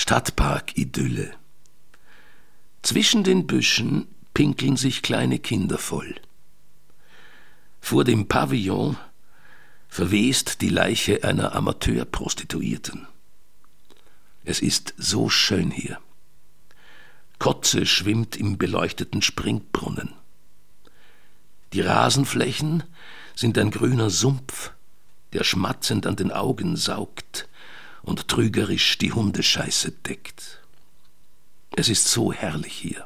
Stadtpark-Idylle. Zwischen den Büschen pinkeln sich kleine Kinder voll. Vor dem Pavillon verwest die Leiche einer Amateurprostituierten. Es ist so schön hier. Kotze schwimmt im beleuchteten Springbrunnen. Die Rasenflächen sind ein grüner Sumpf, der schmatzend an den Augen saugt und trügerisch die Hundescheiße deckt. Es ist so herrlich hier.